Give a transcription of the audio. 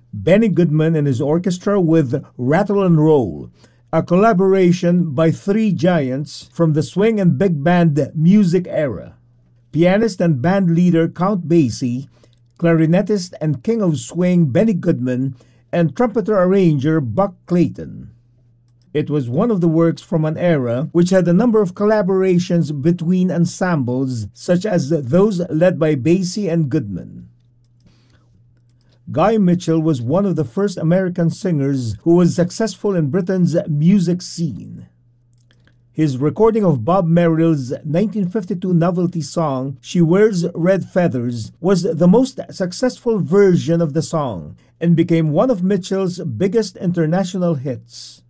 Benny Goodman and his orchestra with Rattle and Roll, a collaboration by three giants from the swing and big band music era. Pianist and band leader Count Basie, clarinetist and king of swing Benny Goodman, and trumpeter-arranger Buck Clayton. It was one of the works from an era which had a number of collaborations between ensembles such as those led by Basie and Goodman. Guy Mitchell was one of the first American singers who was successful in Britain's music scene. His recording of Bob Merrill's 1952 novelty song, She Wears Red Feathers, was the most successful version of the song and became one of Mitchell's biggest international hits.